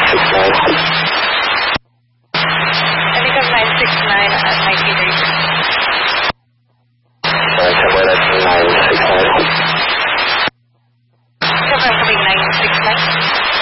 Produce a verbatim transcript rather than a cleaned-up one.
six nine. Helicopter nine six nine at nineteen eighty. Uh, somewhere that's nine six nine. Helicopter nine six nine.